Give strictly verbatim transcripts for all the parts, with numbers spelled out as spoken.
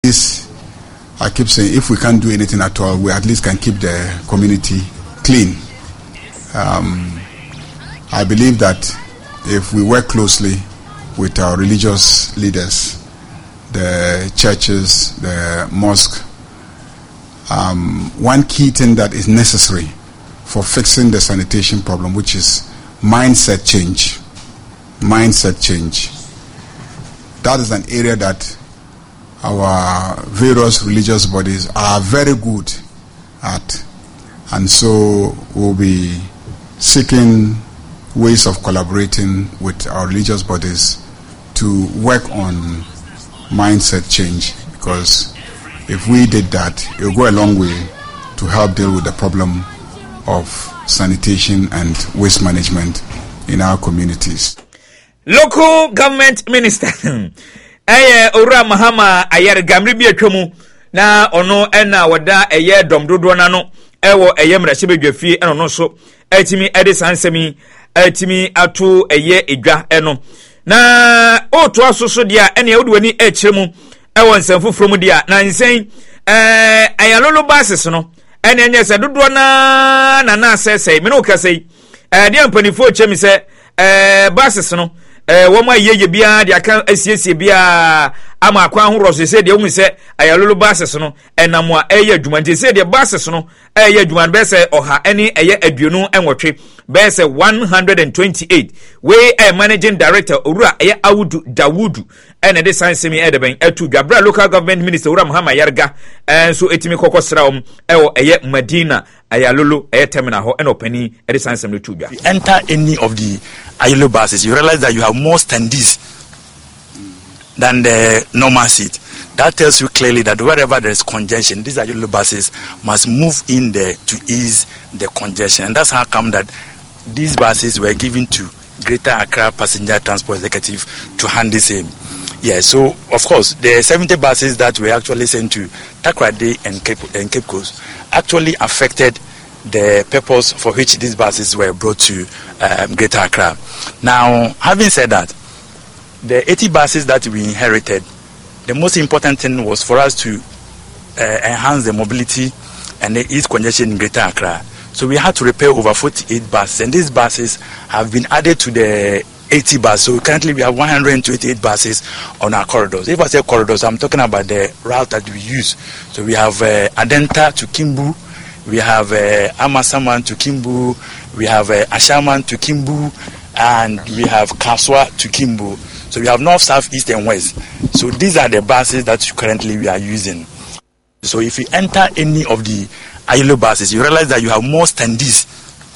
This, I keep saying, if we can't do anything at all, we at least can keep the community clean. Um, I believe that if we work closely with our religious leaders, the churches, the mosque, um, one key thing that is necessary for fixing the sanitation problem, which is mindset change. Mindset change. That is an area that our various religious bodies are very good at, and so we'll be seeking ways of collaborating with our religious bodies to work on mindset change, because if we did that, it will go a long way to help deal with the problem of sanitation and waste management in our communities. Local government minister eye Owura Mahama Ayar Gamri bi atwamu na ono ena wada eye domdodo na no ewo eye mrahye eno no so atimi ede sansemi atimi ato eye edwa eno na oto asoso dia ene awudi wani echiremu ewo nsanfoforo mu dia na nsen eh ayalolo basis no ene enye se dodo na na na asese me no kasei eh dia mpanifo chemi se eh basis no eh wo ma yeye bia de aka asiesie bia ama akwa ahoro so se de hu se ayalolo bases no enamo a eye adwuma nti se de bases no eye adwuma be se oha ene eye aduonu enwotwe be se one hundred twenty-eight we a managing director Owura eye Awudu Dawudu ene de sansemi edeben atu dwabra local government minister Owura Mahama Yarga enso etimi kokosra om ewo eye Madina ayalolo eye terminal ho ene opani ede sansemi tu dwa. Enter any of the ayalolo buses, you realize that you have more standees than the normal seat. That tells you clearly that wherever there is congestion, these ayalolo buses must move in there to ease the congestion. And that's how come that these buses were given to Greater Accra Passenger Transport Executive to handle same. Yeah, so of course the seventy buses that were actually sent to Takoradi and Cape, and Cape Coast actually affected the purpose for which these buses were brought to um, Greater Accra. Now, having said that, the eighty buses that we inherited, the most important thing was for us to uh, enhance the mobility and the ease congestion in Greater Accra. So we had to repair over forty-eight buses, and these buses have been added to the eighty buses. So currently we have one hundred twenty-eight buses on our corridors. If I say corridors, I'm talking about the route that we use. So we have uh, Adenta to Kimbu, we have uh, Amasaman to Kimbu, we have uh, Ashaman to Kimbu, and we have Kaswa to Kimbu. So we have north, south, east, and west. So these are the buses that currently we are using. So if you enter any of the ayalolo buses, you realize that you have more standees.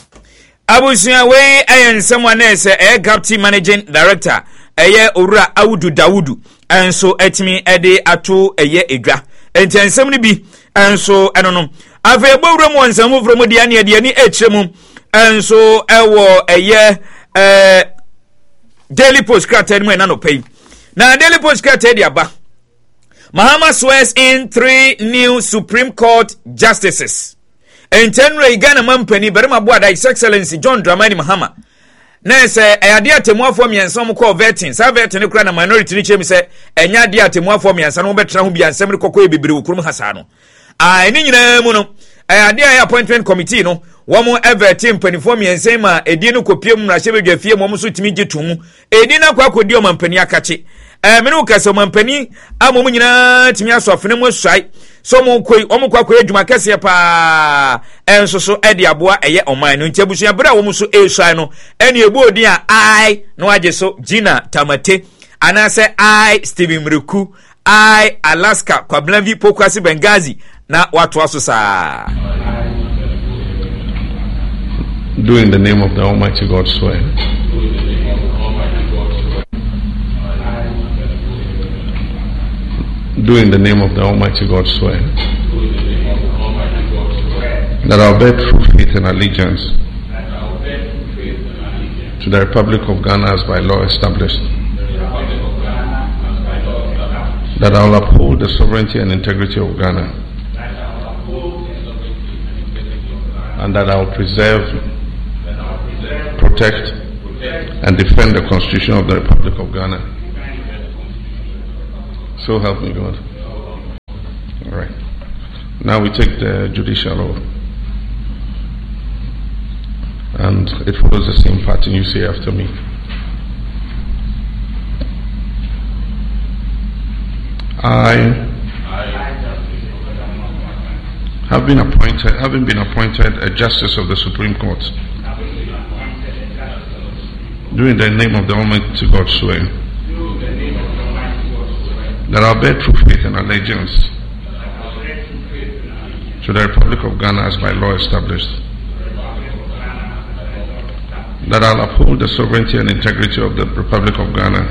Abusia we ayen someone else a captain managing director eye Owura Awudu Dawudu enso etimi ede ato eye edwa enti ensem ni bi enso eno no ave gbowura mu ensem from dia ne de ani echiremu enso ewo eye eh Daily Post kraten mu na no pay na Daily Post kraten dia ba Mahama swears in three new Supreme Court justices. And Tenre Ghana Mampany, Berma Boada, His Excellency John Dramani Mahama. Nese, a dear to more for me and some call vetting, Savet and Ukraine minority Richem say, and ya dear to more for me and some better who be and some cocoa bibu Krum Hasano. I need mono, a dear appointment committee, no, one more ever team penny for me and say, ma, a dino copium, Rashe, Gefia, Momusu Timijitum, a dinner quaco and Peniakachi. Eh menuka so mampani amomu nyina timia so afene mo swai so mo koi omo kwakwa adwuma kese pa enso so ede aboa eye oman no ntiabusua bra wo so e swai no ene ebu odin a I no age so Gina Tamate anase I Steven Mreku I Alaska Kwablanvi Pokwasi Bengazi na watu aso sa. Do in the name of the Almighty God swear. Do in the name of the Almighty God swear that I will bear true faith and allegiance to the Republic of Ghana as by law established, that I will uphold the sovereignty and integrity of Ghana, and that I will preserve, protect, and defend the Constitution of the Republic of Ghana. So help me God. Now we take the judicial oath. And it follows the same pattern. You say after me. I have been appointed, having been appointed a justice of the Supreme Court, do in the name of the Almighty God swear that I will bear true faith and allegiance to the Republic of Ghana as by law established, that I will uphold the sovereignty and integrity of the Republic of Ghana,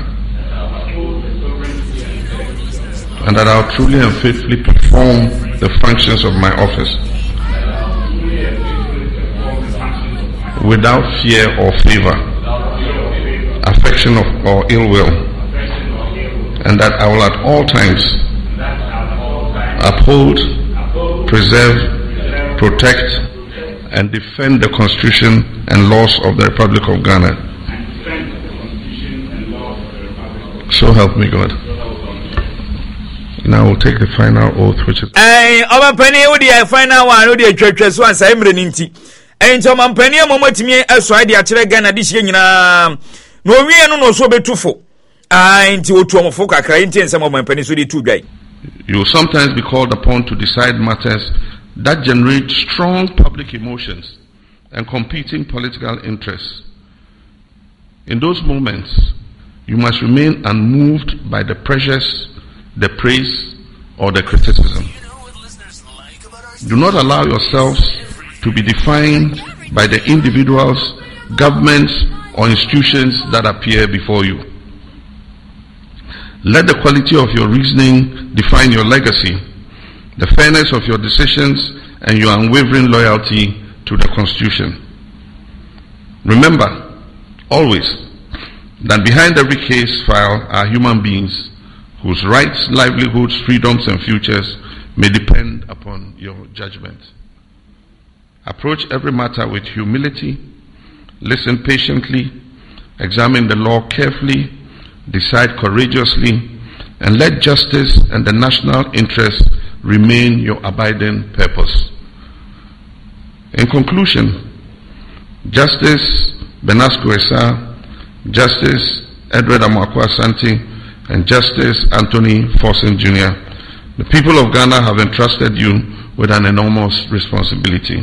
and that I will truly and faithfully perform the functions of my office without fear or favor, affection of, or ill will, and that I will at all times uphold, preserve, protect, and defend the Constitution and laws of the Republic of Ghana. So help me God. Now we'll take the final oath, which is. Eh, Oba Penny, what the final one? What the church one? Say Emre Ninti. And so man Penny, Momo Timmy, as I the Achille Ghana this year. No, we are no so be too full. Ah, into two of folk are crying, and some of my pennies with the two guy. You will sometimes be called upon to decide matters that generate strong public emotions and competing political interests. In those moments, you must remain unmoved by the pressures, the praise, or the criticism. Do not allow yourselves to be defined by the individuals, governments, or institutions that appear before you. Let the quality of your reasoning define your legacy, the fairness of your decisions, and your unwavering loyalty to the Constitution. Remember, always, that behind every case file are human beings whose rights, livelihoods, freedoms, and futures may depend upon your judgment. Approach every matter with humility, listen patiently, examine the law carefully, decide courageously, and let justice and the national interest remain your abiding purpose. In conclusion, Justice Benasco Esa, Justice Edward Amakwa Asante, and Justice Anthony Forson Junior, the people of Ghana have entrusted you with an enormous responsibility.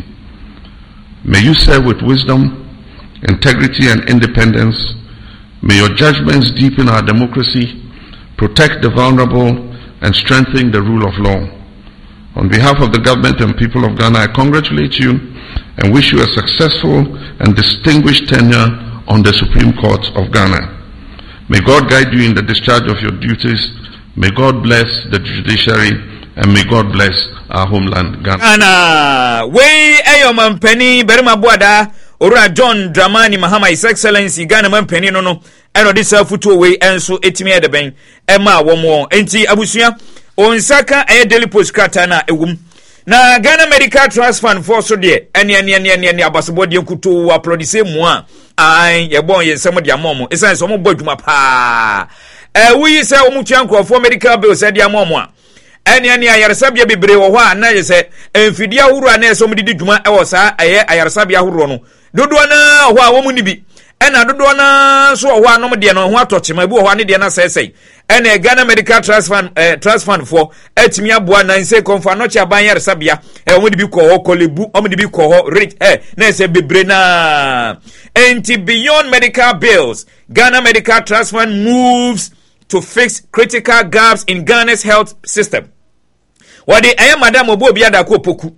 May you serve with wisdom, integrity, and independence. May your judgments deepen our democracy, protect the vulnerable, and strengthen the rule of law. On behalf of the government and people of Ghana, I congratulate you and wish you a successful and distinguished tenure on the Supreme Court of Ghana. May God guide you in the discharge of your duties. May God bless the judiciary, and may God bless our homeland, Ghana. Ghana, we ayo mampeni berima buada ora John Dramani Mahama His Excellency Ghana mampeni no no eno de safuto we enso etimi ede ben ema womo enti abusua onsaka eye daily post krata na ewum na Ghana Medical Trust Fund for so de ene ene ene ene abasebo de nkuto upload se mu a ai ye bon ye nsem de amomo esan so mo bodwuma pa eh wi se o mutua nkrofo medical bill se de amomo a ene ene ayaresabia bebre wo ho a na ye se emfidi ahuru a na so mo didi dwuma e wo sa eye ayaresabia ahuru no dodo na ho a wo mu ni bi ena dodo na so ho a no de no ho atochema bi wo ho ne de na sesei ene Ghana Medical Trust Fund eh, Trust Fund for etimi aboa na nse konfa no cha ban yaresabia e wo de bi ko ho kolebu o de bi ko ho rich eh na se bebre na enti beyond medical bills Ghana Medical Trust Fund moves to fix critical gaps in Ghana's health system. Wadi aye madam obo bia da ko poku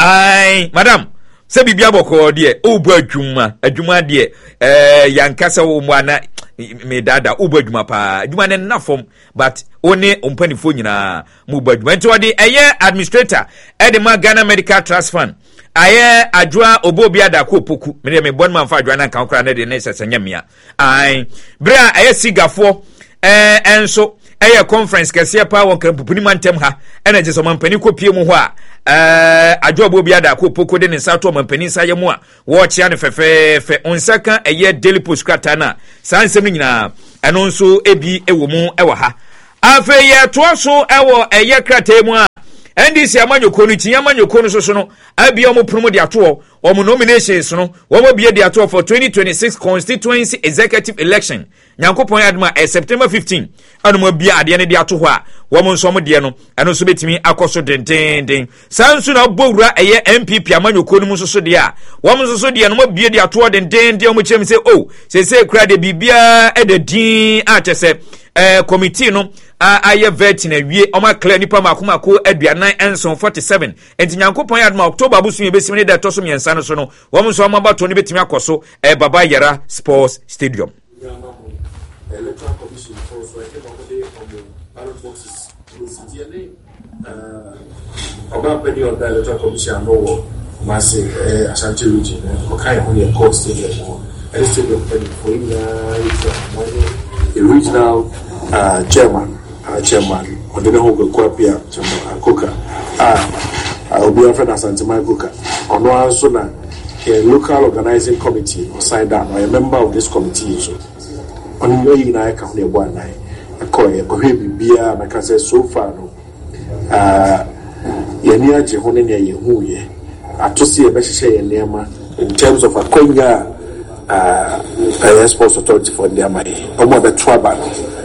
ai madam se bibia boko de obo adwuma adwuma de eh yankasa wo mu ana me dada ubo adwuma pa adwuma ne nafom but one ompanifo nyina mu badwuma nti wadi aye administrator edema Ghana Medical Trust Fund aye adwa obobia da ko poku me me bon man fa adwa na kan kra na de ne sesanya mia ai bra aye sigafo eh enso aye conference kese pa won kan pupuni mantem ha ena je so mampani ko pie mu ho a eh adwa obobia da ko poku de ne sato mampani saye mu a wo chia ne fefe fe onsaka aye daily post krata na sansem nyina eno nso ebi ewo mu ewo ha afe ye to so ewo aye krata mu a N D C amanyoko no ti amanyoko no so so no abia omo promo de ato omo nominations no omo bia de ato for twenty twenty-six constituency executive election nyankopon adma eh, September fifteenth anu mo bia ade ne de ato ho a womo nso mo de no eno so betimi akoso dendenden sansu na bowura eye M P P amanyoko no so so de a womo so so de no mo bia de ato dendenden omo chem say oh say say kra de bibia e de din a chese eh committee no aye vet na wie oma clear nipa makoma ko aduanan enson forty-seven enti nyankopon adma October busu ye besim ne da toso miensa no so no womo so oma bato ne betimi akoso eh Baba Yara Sports Stadium. Electoral Commission for so I came over there on the ballot boxes. About penny on the Electoral Commission, no massive Ashanti region, okay, only a cost stadium, and it's still penny for him. The regional uh, chairman, uh, chairman, or the whole Quapia, Coca, I'll be offered as Antimai Coca, or no answer now. A local organizing committee was signed down by a member of this committee. So, on the way in I come near one night, I call a cohesive beer, and I can say so far. No, uh, Yania Jehonia Yehuye, I to see a message in in terms of a Konya uh, sports authority for the Amai, Omo the Traban,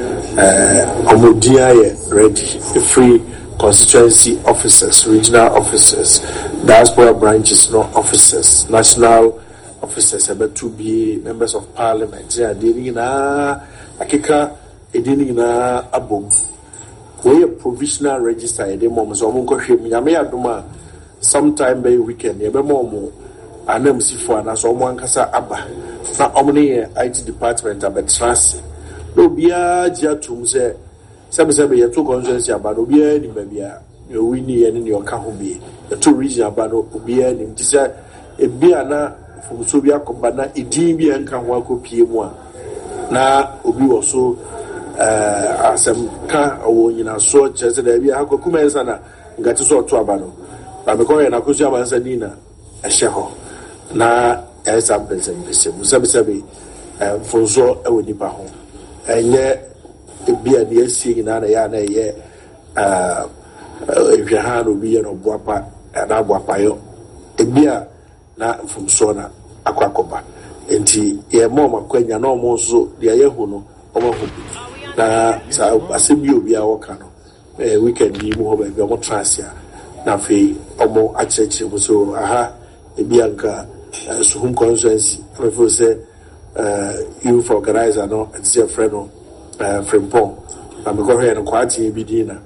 Omodia ready, the free constituency officers, regional officers, diaspora branches, no officers, national officers, about to be members of parliament. Yeah, dealing na akika, dealing na abom. We a provisional register at the moment. So I'm going to show you. Sometime by weekend, you be more. I know see for na so one kasa abba. Na omni I T department abet trust. No biya dia tum say. Sabe sabe ya two constituency aba no biya ni bia. You win ni any your ka ho bi. The two region aba no biya ni ti say e bia na fumuso bia komba na edin bia nka ho akopie mu a. Na obi wo so eh asem ka owo nyina so chese da bia akokuma ensa na ngati so to aba no. Ba me ko ya na kosu aba ensa ni na ehye ho. Na esa mpese mpese musabe sabe eh fonzo e woni ba ho. Enye ebia de esi nyina na ya na ye ah ehwa no bi ye no boapa na boapa yo ebia na fonzo na akwakoba enti ye mo makwanya na omo so de ye hu no omo hu na sa asebi obi a woka no eh weekend ni mu ho ba bi omo transia na fe omo acheche so aha ebia nka suhum constituency I feel say uh youth organizer no it's your friend no uh Frimpong na me go here no kwati bi di na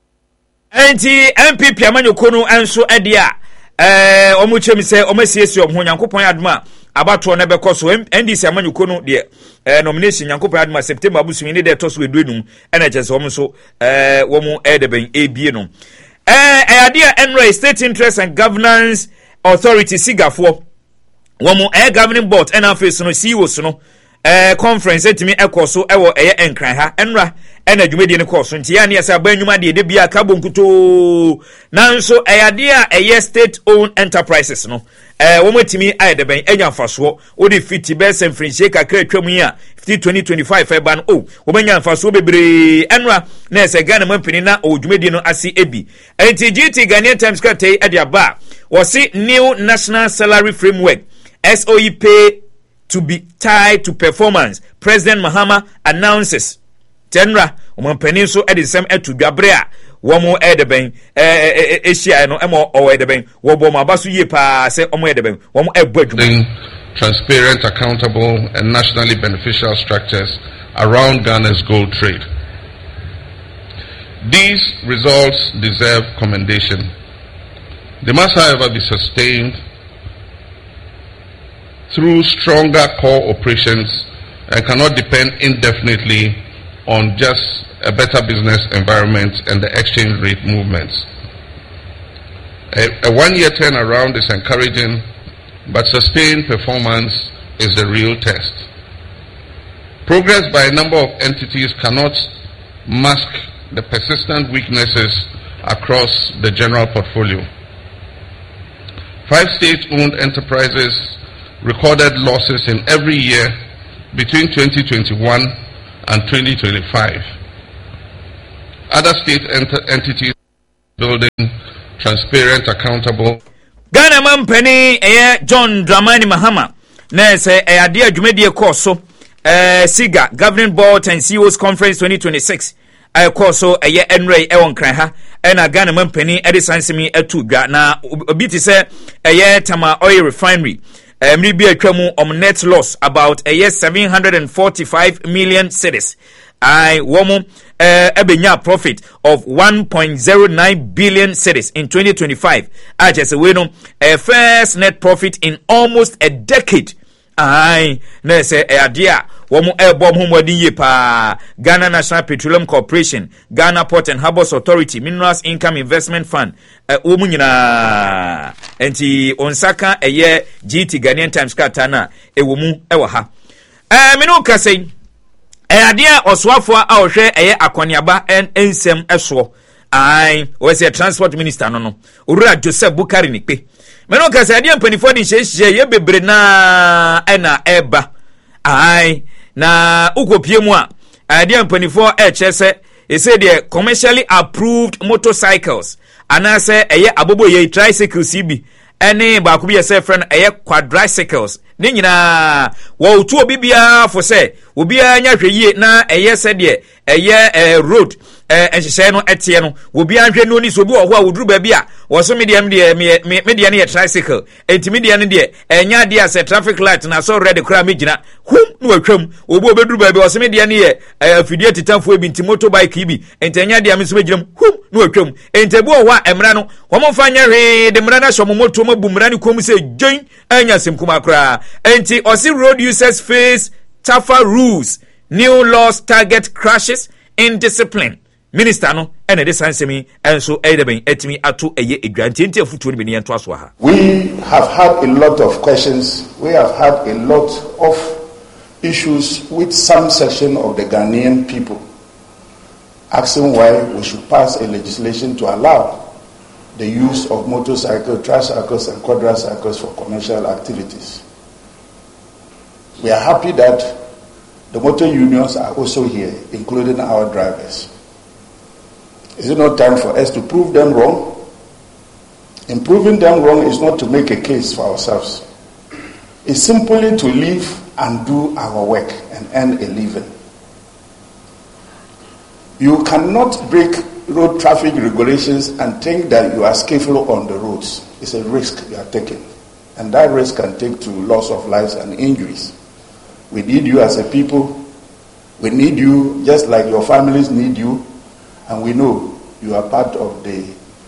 enti M P P amanyoko no enso ade a eh omo chem say omo siesi omo nyankopon adoma abato na bekoso N D C amanyoko no de eh nomination nyankopon adoma September abusumi ne de toso eduenum ena chese omo so eh womo edeben ebie no eh eh ade a Enra State Interest and Governance Authority sigafo womo eh governing board ena face no C E O so no eh conference etimi ekoso ewo eye enkran ha Enra ena dwumedi ne koso nti ya ne yasa ba nwuma de de bia ka bonkuto nanso eyade a eye state owned enterprises no eh womo etimi ayedeben enya mfaso odi fifty percent frinche kakra twam yi a fifty twenty twenty-five e ban o womenya mfaso bebre Enra na ese Ghana mampini na odwumedi no ase ebi enti G T Ghanaian Times Kate e dia ba wasi new national salary framework S O E pay to be tied to performance. President Mahama announces. Tenra, woman peninso edisem etu biabrea. Womo edeben, eh, Asia no emo o edeben. Wobo mabasu ye pa se omo edeben. Womo ebwedum. Transparent, accountable, and nationally beneficial structures around Ghana's gold trade. These results deserve commendation. They must, however, be sustained through stronger core operations and cannot depend indefinitely on just a better business environment and the exchange rate movements. A, a one-year turnaround is encouraging, but sustained performance is the real test. Progress by a number of entities cannot mask the persistent weaknesses across the general portfolio. Five state-owned enterprises recorded losses in every year between twenty twenty-one and twenty twenty-five. Other state ent- entities building transparent, accountable. Ghana man penny eh John Dramani Mahama na say eh ade adwumadie course so eh Siga Governing Board and C E Os Conference twenty twenty-six eh course so eh enrei e won kran ha e na Ghana man penny e de sansemi atu dwa na obi ti say eh Tama Oil Refinery eh mri bi atwamu om net loss about eh seven hundred forty-five million cedis. I woman uh, ebenya profit of one point zero nine billion cedis in twenty twenty-five. I just we know a first net profit in almost a decade. I na say e adia woman e bom hom wadi ye pa Ghana National Petroleum Corporation, Ghana Port and Harbors Authority, Minerals Income Investment Fund, womu nyina enti onsaka eye G T Ghanaian Times katana e womu e wa ha. Eh me no ka say eh adia oswafo a ohwe eye akoniaba en ensem eso ai o se transport minister no no Owura Joseph Bukari Nikpe me no ka say adia mpanifo ni hyehyɛ ye bebre na ena eba ai na ukopie mu a adia mpanifo e kyese e say the commercially approved motorcycles anase eye abobo ye tricycles bi ene ba ko bi ye friend eye quadricycles ne nyina wo otu obi bia fo se obi anya hweyie na eye se de eye road eh enhyehyɛ no etie no obi anhwɛ no ni so obi wo ho a woduru ba bia wo so medium de media ne tricycle enti media ne de enya de as traffic light na so red kra me gina hum no atwam obi obeduru ba bia wo so media ne ye afidie titanfo ebi enti motorbike bi enti enya de am so megina hum no atwam enti bo ho a emra no wo mo fa nya hwe de mra na hwo mo moto mabu mra ne kom se gyen anya semkuma kra enti osi road users face tougher rules, new laws target crashes in discipline. Minister no ene de sansemi enso edeben etimi ato eye edwanti enti afutuo ni ento aso ha. We have had a lot of questions. We have had a lot of issues with some section of the Ghanaian people asking why we should pass a legislation to allow the use of motorcycles, tricycles and quadricycles for commercial activities. We are happy that the motor unions are also here, including our drivers. Is it not time for us to prove them wrong? In proving them wrong is not to make a case for ourselves. It's simply to live and do our work and earn a living. You cannot break road traffic regulations and think that you are skillful on the roads. It's a risk you are taking. And that risk can take to loss of lives and injuries. We need you as a people. We need you just like your families need you. And we know you are part of the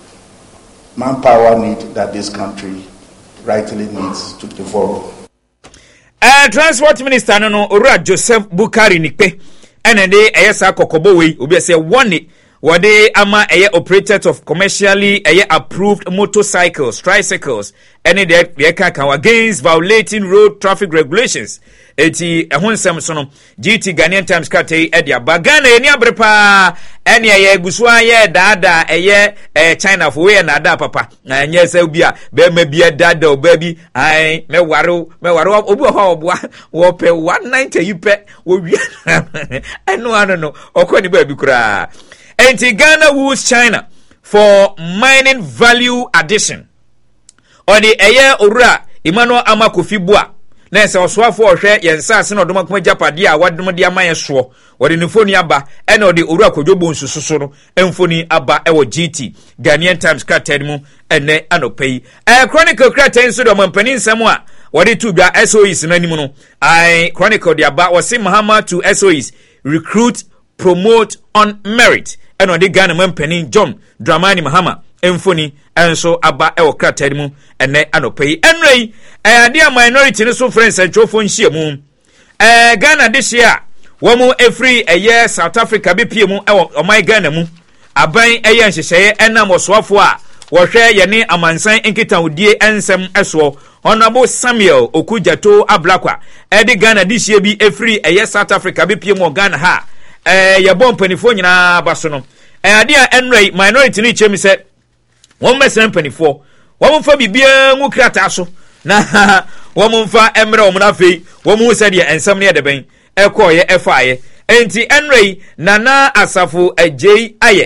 manpower need that this country rightly needs to develop. Uh, Transport Minister no no Owura Joseph Bukari Nikpe ene de eyesa kokobo we obi say one wade ama eye operators of commercially eye approved motorcycles, tricycles, any de de kan against violating road traffic regulations. Eti ehun sem so no G T Ghanaian Times kate e dia bagana eni abrepa eni eye gusu aye dada eye eh China for we na da papa na enye se bia be ma bia dada obabi ai me ware me ware obi ho oboa wo pe one ninety yipe wo wi eno ano no okoni ba bi kura. Enti Ghana woos China for mining value addition. Odi eye Owura Emmanuel Amakofi Bua na se oswafo ohwe yensase na odoma kuma japade a wadom de amaye so odi nfoni aba ena odi Owura Kodwobo nsususo no emfoni aba ewo G T Ghanaian Times cartel mu ene anopai eh Chronicle cartel so do mampani nsem a wodi tudwa S O Es nanim no I Chronicle de aba wose Mahama to S O Es recruit promote on merit ena odi Ghana mampani John Dramani Mahama emfoni enso aba e okrata mu ene anopai enrei eh ade minority ne so friends entwofo nhie mu eh Ghana this year wo mu efri eye South Africa bepie mu e omai Ghana mu aban eye nhyehyeye enam oswafo a wo hwe ye ne amansan nkitahodie ensem eso Honorable Samuel Okujato Ablakwa e de Ghana this year bi efri eye South Africa bepie mu Ghana ha eh ye bom panifo nyina baso no eh ade enrei minority ne chemi se one mesem twenty-four one fa bibia ngu krata so na one fa emre omna afei one mu se de ensem ne de ben ekoye efaaye enti enrei nana asafo agei aye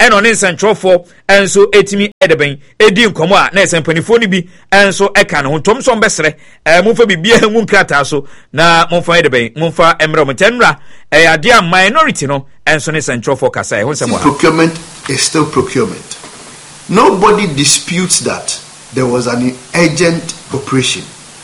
ɛna ɔne nsɛnkyerɛfoɔ ɛnso ɛtumi ɛdɛbɛn ɛdi nkɔmɔ a na ɛsɛ mpanimfoɔ no bi ɛnso ɛka ne ho ntɔm sɔm bɛsrɛ ɛɛ momfa biribiara mu nkrataa so na momfa ɛdɛbɛn momfa ɛmmerɛ mo ntɛnura ɛyɛ adeɛ a minority no ɛnso ne nsɛnkyerɛfoɔ kasa ɛho nsɛm wɔ ha. Procurement is still procurement. Nobody disputes that there was an urgent operation.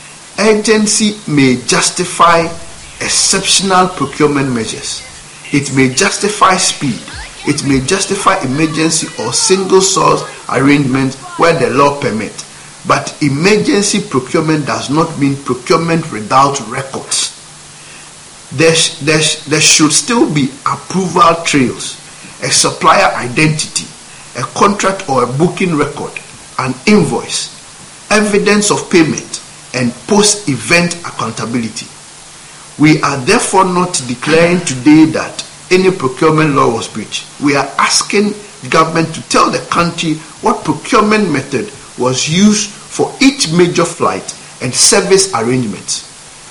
Urgency may justify exceptional procurement measures. It may justify speed. It may justify emergency or single source arrangement where the law permits. But emergency procurement does not mean procurement without records. There, sh- there, sh- there should still be approval trails, a supplier identity, a contract or a booking record, an invoice, evidence of payment, and post-event accountability. We are therefore not declaring today that any procurement law was breached. We are asking government to tell the country what procurement method was used for each major flight and service arrangements,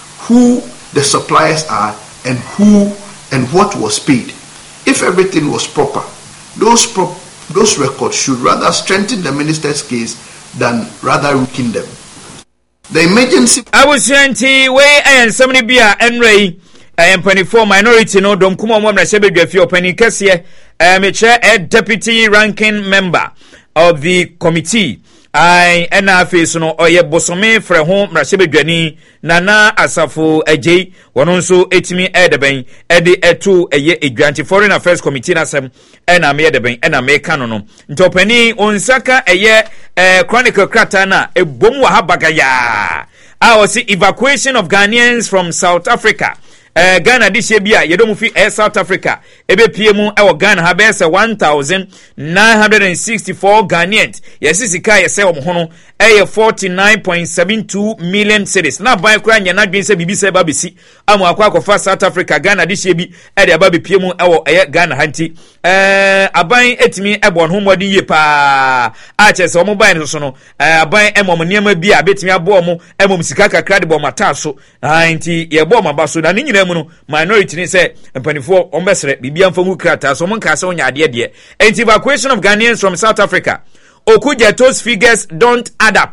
who the suppliers are, and who and what was paid. If everything was proper, those pro- those records should rather strengthen the minister's case than rather weaken them. The emergency. I was twenty way and somebody be a Enray and penny four minority no don't come on one Sebe Jeffy or Penny Cassia, um, a chair a deputy ranking member of the committee. I and I face no or ye bosome for home Rasebe Jenny Nana Asafo Ej one also etimi edeben edi etu eye a grant foreign affairs committee nasem and I made the and I make canon ntopeni onsaka eye eh, chronicle kratana e bomu habagaya. I was see evacuation of Ghanaians from South Africa. Uh, Ghana this year bia yedo mu fi eh, South Africa ebe pie mu e wo Ghana ha be se one thousand nine hundred sixty-four Ghanaians yes sika ye se wo ho no e forty-nine point seven two million cedis na ban kra nya na dwen se bibi se ba besi amu akwa akwa South Africa Ghana this year bi e de ba be pie mu e wo eh, Ghana hanti eh aban etimi e bon ho modin ye pa a che se wo ban so no eh, aban e mom niam bi a betimi abo mo e mom sika kakra de bo mata so anti ye bo maba so na ni minority ni say mpanifo ombesre bibia mfamu krata so monka se onya ade de evacuation of Ghanaians from South Africa Okudjeto's figures don't add up.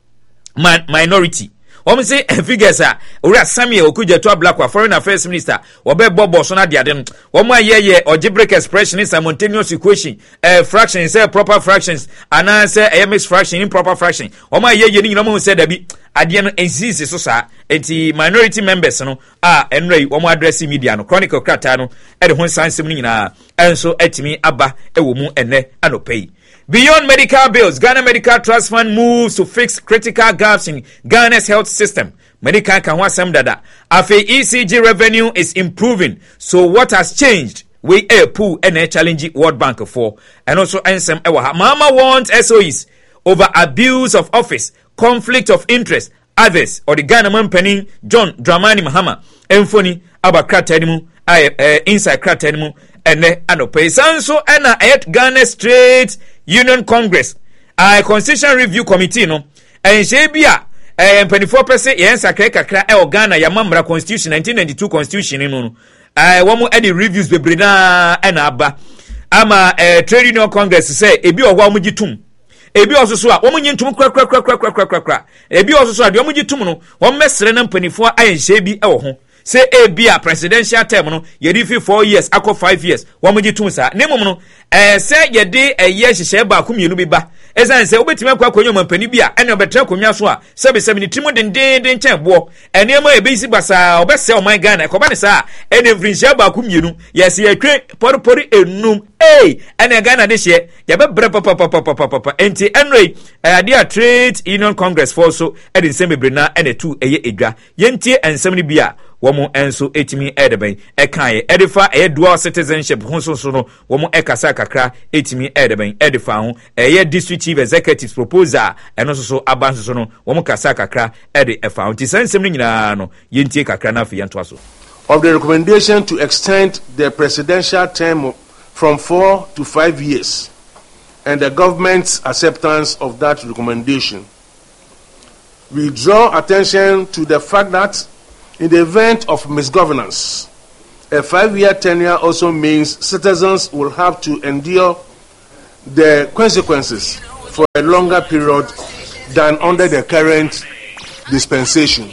Man, minority Om say figures are Ura Samuel Okudjeto Blackwa Foreign Affairs Minister Wabe Bobo Sona Diadem Woma ye ye algebraic expression is simultaneous equation uh, fraction say proper fractions and answer a mixed fraction improper fraction Woma ye ye ni no say that be ade no exist so sa enti minority members no a enrei wo mo address media no chronicle krata no e de ho sansem ni nyina enso etimi aba e wo mu ene anopei. Beyond medical bills, Ghana Medical Trust Fund moves to fix critical gaps in Ghana's health system. Medical can want some data. Afe E C G revenue is improving. So what has changed? We a pool and a challenge World Bank for. And also Ansem Ewa. Mama wants S O Es over abuse of office, conflict of interest, others, or the Ghana man penning John Dramani Mahama, Emphony, Abakratanimu, I inside Kratanimu, and Anope. Sanso and at Ghana Straight Union Congress, I Constitution Review Committee, no, and Shabia, and twenty-four percent, yes, I crack a crack, Ghana, Yamambra Constitution, nineteen ninety-two Constitution, no, I want more any reviews, the Brina and Abba. I'm a Trade Union Congress to say, a bit of one tum. Ebi also so a wo munyi ntum kra kra kra kra kra kra kra ebi also so a de wo munyi tum no wo mesre na mpanifo ayenhye bi e wo ho say ebi a presidential term no ye di fi four years akọ five years wo munyi tum sa nemum no eh say ye de eye hyehyɛ ba ko mienu bi ba ezan say obetime akọ akonyo mampani bi a ene obetra konwa so a sebe sebe ni timu den den den chen bo enema e be si basa obese o man Ghana ko ba ne sa ene frinhye ba ko mienu yes ye twe porpori enum eh ene Ghana de hye ye be bre papa papa papa enti enrei ade a Trade Union Congress for so e de nsem bebre na ene tu eye edwa yentie ensem ni bi a womo enso etimi edeben e kan ye edifa e dual citizenship ho so so no womo e kasa kakra etimi edeben edifa ho e district chief executives proposal eno so so aban so no womo kasa kakra ede e fa ho ti sensem ni nyina no yentie kakra na afi yento aso of the recommendation to extend the presidential term from four to five years and the government's acceptance of that recommendation. We draw attention to the fact that in the event of misgovernance, a five-year tenure also means citizens will have to endure the consequences for a longer period than under the current dispensation.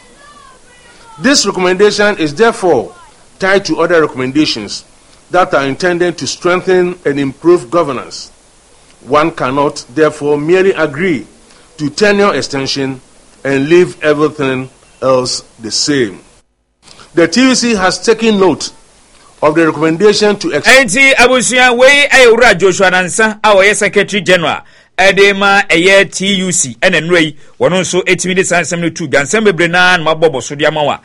This recommendation is therefore tied to other recommendations that are intended to strengthen and improve governance. One cannot therefore merely agree to tenure extension and leave everything else the same. The T U C has taken note of the recommendation to extend. Enti abusia we ayura Joshua Nansa awoye Secretary General edema eye T U C ene nwei wono nso etimi de sansem no tu gansem bebre na mabobo so dia mawa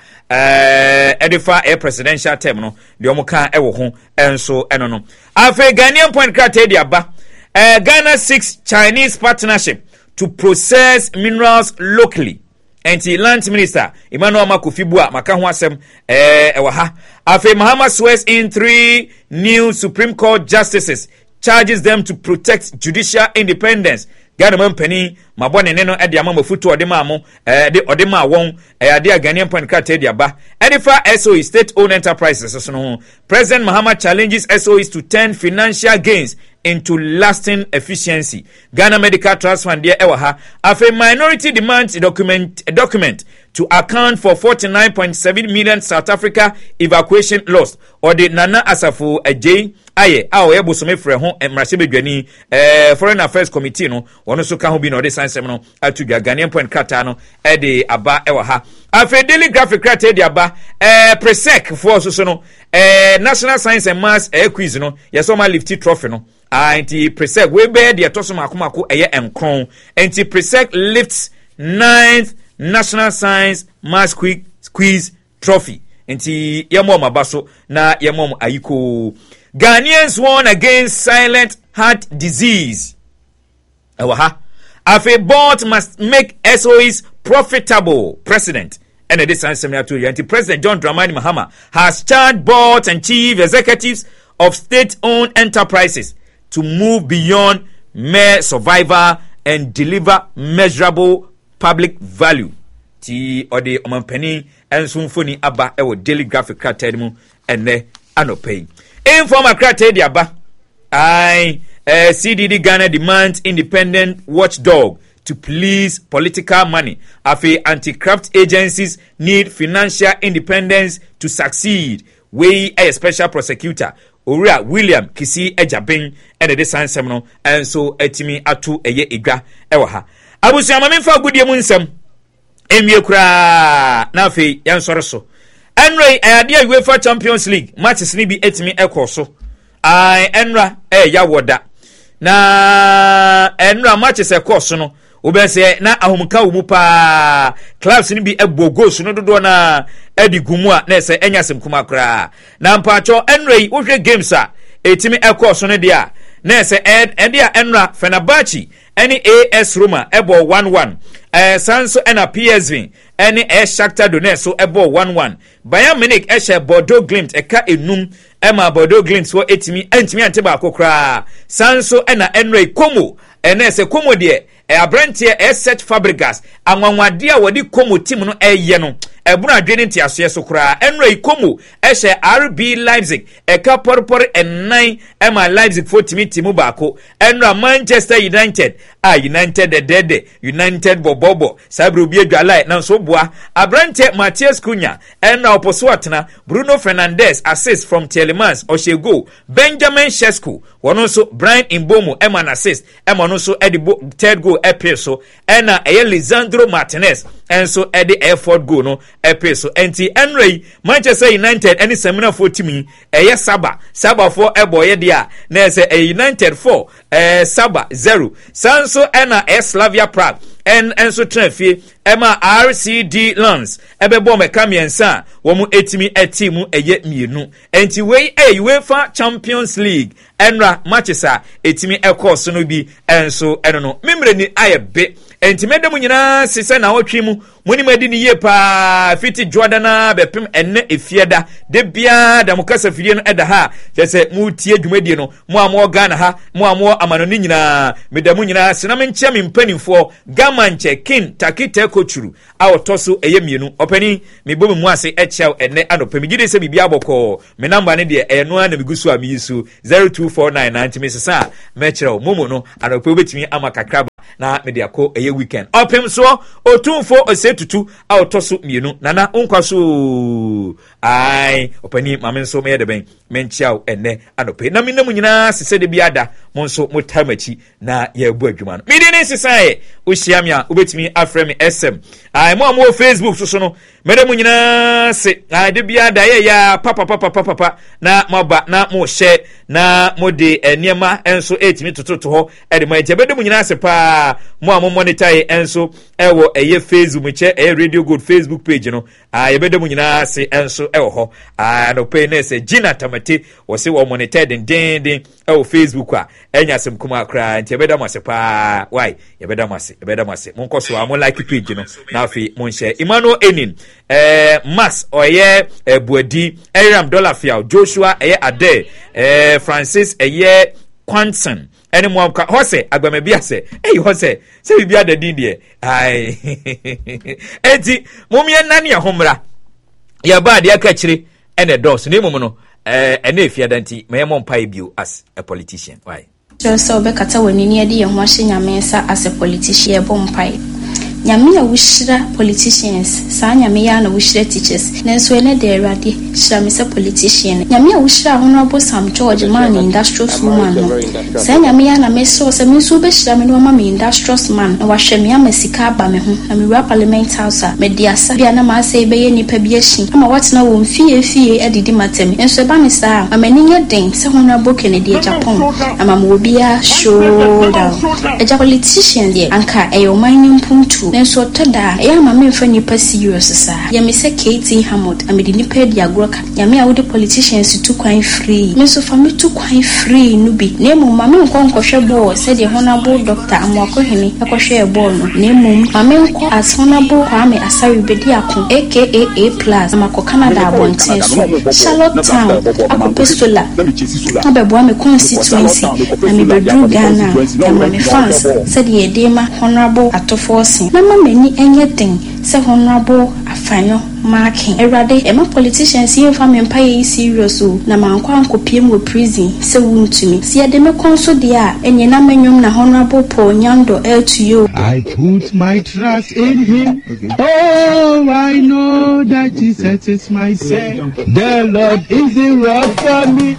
eh edifa e presidential term no de omuka ewo ho enso eno no afa Ghanaian point crate dia ba eh Ghana six Chinese partnership to process minerals locally. Enti Land Minister Emmanuel Makufibua maka ho asem eh ewa ha afa Muhammad swears in three new Supreme Court justices, charges them to protect judicial independence. Ghana Mampani mabone neno ede ama mafutu odema mo eh de odema won eh ade Ghanaian point card ede aba edifa S O E state owned enterprises so no President Muhammad challenges S O Es to turn financial gains into lasting efficiency. Ghana Medical Trust Fund there ewa ha afa minority demands a document a document to account for forty-nine point seven million South Africa evacuation loss or the Nana Asafo Ajay aye awo ebo so mefre ho emrahye bedwani eh Foreign Affairs Committee no wono so ka ho bi no de sansem no atu dwa Ghanaian point kata no e de aba ewa ha afa Daily Graphic kata de aba eh presec for so so no eh National Science and Maths eh quiz no yeso ma lifty trophy no anti presec we be de to so makomako eye enkron anti presec lifts ninth National Science Maths quiz, quiz trophy anti yemo mabaso na yemo ayiko. Ghanaians won against silent heart disease. Awaha. Afe board must make S O Es profitable. President. And this answer to President John Dramani Mahama has charged boards and chief executives of state-owned enterprises to move beyond mere survival and deliver measurable public value. Ti ode omampani ensumfoni aba ewo Daily Graphic Cartel and ne anopay. Informal crate diaba. I uh, C D D Ghana demands independent watchdog to police political money. Afi anti-graft agencies need financial independence to succeed. We a special prosecutor Owura William Kisi Ejabin and the San Semino and so etimi atu eye igwa ewa ha. Abusu amamfa gudie mu nsem. Emie kura na afi yansoro so. Enra ayade UEFA Champions League matches ni bi etimi ekoso. Ai enra eh ya woda. Na enra matches ekoso no obese na ahomka wo mu pa clubs ni bi ebo goals no dodo na edi gumu a na se enyasem kuma kra. Na mpacho enra yi wo hwe games a etimi ekoso no dia na se ed dia enra Fenerbahce any A S Roma ebo one one. Eh Sanso ena P S V any e Shakhtar Donetsk so ebo one one. Bayern Munich e she Bordeaux Glimt e ka enum ema Bordeaux Glimt so etimi entimi ante ba kokra. Sanso ena Enrei Como ene se Como de e abrantie e set Fabregas anwanwade a wodi Como team no eye no ebuna adwene ntiaso yeso kra. Enrei Como e she R B Leipzig e ka porpor enan ema Leipzig for timi timu baako. Enra Manchester United a United de dede United bobobo sabru bi adwalai na so boa abrante Matthias Cunha enra oposo atena Bruno Fernandes assist from Tielemans Oshego Benjamin Sesko wono so Brian Imbomo ema na assist ema no so edibo third goal episo ena eye Lisandro Martinez enso edi effort goal no episo enti Enrei Manchester United any seminar for timi eye Saba Saba for eboye dia na ese United four eh Saba zero Sanso ena e Slavia Prague en enso trafie ema R C D Lens ebebo meka miensa wo mu etimi etimu eye mienu enti wei e UEFA Champions League enra matches a etimi ekoso no bi enso eno no memre ni ayebe enti medem nyina sese na wotwe mu muni madi ni ye pa fiti Jordana bepem enne efieda de bia da mukasa fidie no eda ha sese mu tie dwumadie no mu amo Ghana ha mu amo amanoni nyina medam nyina senam nche me mpanimfo gamanche kin takite kochuru a otoso eye mienu opani me bomu mu ase echew enne anopa me gide se bibia boko me number ne de eno na migusu amisu zero two four nine nine me sesa mechero momo no anope obetimi ama kakraba na media ko eye weekend opem so otumfo osetutu a otoso mienu nana unkwaso ai opani mame nso me de ben menchiaw enne anope na menam nyina sese de biada mo nso motamachi na ye bu adwuma no mede ne sesa e ohia me a obetimi afre me sm ai mo mo Facebook so so no mede mu nyina se ai de biada ye ya papa papa papa papa na maba na mo share na mo de eniema enso etimi tototo ho e de ma jebe de mu nyina se pa mo am monitor enso ewo eye Facebook che eye Radio Good Facebook page no ah yebede mu nyina se enso ewo ho ah no pay na se Gina Tamate wo se wo monitor den den den ewo Facebook a enya sem kuma akra nti yebeda mo se pa why yebeda mo se yebeda mo se mon koso am like page no na afi mon share Emmanuel Enin eh Mas oye Ebuadi Eram Dollar Fiao Joshua eye Ade eh Francis eye Quanson ene mo amka hose agbame bia se eh hose se bibia da din de ai enti momie nane ahomra ya ba de aka kire ene dos ne mum no eh ene efia danti me mo mpa bio as a politician why so obekata wanini ade ye ho ahye nyamensa as a politician e bompai nyame ya wushira politicians sa nyame ya na wushira teachers nenso ene de erade shira me se politician nyame ya wushira honorable Sam George man industrial woman no sa nyame ya na me so se me so be shira me no ma me industrial man na wahwe me amasika ba me ho na me wa parliament house a me dia sa bia na ma se be ye nipa bi ahyi ama watena wo mfie fie edidi matem enso ba me sa amani nye den se honorable Kennedy Japan ama mo bia show down eja politician de anka e o mining puntu nenso tada ya ma me fa nipa serious sa ya me se K T Hamod amedi nipa di agroka ya me awudi politicians tu kwan free nenso fa me tu kwan free no bi nemu ma me nko nkohwe bo se de honorable Doctor Amwakohene akohwe e bo no nemu ma me nko as honorable Kwame Asari bedi akon aka A plus amako Canada abonten so Charlotte Town akopesola abebo me constituency na me bedru Ghana ya me fans se de edema honorable Atofosin na many anything se honorable afanyo marking erade e ma politicians yin fa me mpaye serious o na mankwa ankopiem wo prison se wuntumi se de me konso de a enye na menwom na honorable Paul Nyando L to you I put my trust in him. Okay. Oh, I know that Jesus is my savior. The Lord is the rock for me.